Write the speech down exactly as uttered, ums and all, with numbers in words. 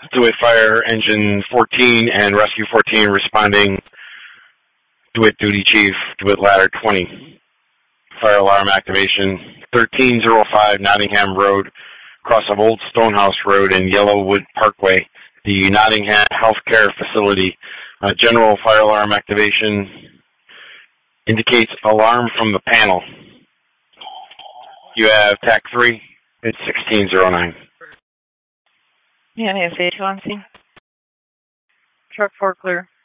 DeWitt Fire Engine fourteen and Rescue fourteen responding. DeWitt Duty Chief, DeWitt Ladder twenty. Fire alarm activation, thirteen oh five Nottingham Road, cross of Old Stonehouse Road and Yellowwood Parkway, the Nottingham Healthcare Facility. Uh, general fire alarm activation indicates alarm from the panel. You have T A C three, it's sixteen oh nine. Yeah, I have two on scene. Truck four clear.